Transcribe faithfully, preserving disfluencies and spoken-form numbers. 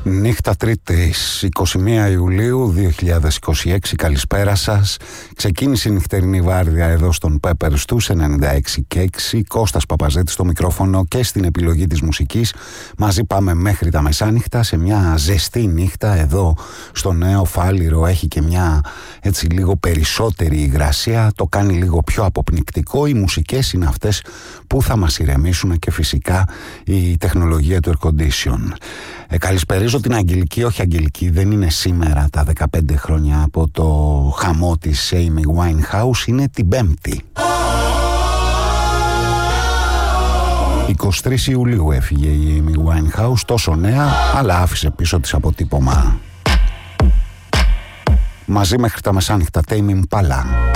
Νύχτα Τρίτης, εικοστή πρώτη Ιουλίου δύο χιλιάδες είκοσι έξι. Καλησπέρα σας. Ξεκίνησε η νυχτερινή βάρδια εδώ στον Pepper στους ενενήντα έξι και έξι. Κώστας Παπαζέτης στο μικρόφωνο και στην επιλογή της μουσικής. Μαζί πάμε μέχρι τα μεσάνυχτα σε μια ζεστή νύχτα εδώ στο Νέο Φάληρο. Έχει και μια έτσι λίγο περισσότερη υγρασία. Το κάνει λίγο πιο αποπνικτικό. Οι μουσικές είναι αυτές που θα μας ηρεμήσουν και φυσικά η τεχνολογία του air condition. Ε, καλησπερίζω την Αγγελική, όχι Αγγελική, δεν είναι σήμερα τα δεκαπέντε χρόνια από το χαμό της Amy Winehouse, είναι την Πέμπτη. εικοστή τρίτη Ιουλίου έφυγε η Amy Winehouse, τόσο νέα, αλλά άφησε πίσω της αποτύπωμα. Μαζί μέχρι τα μεσάνυχτα Tame Impala.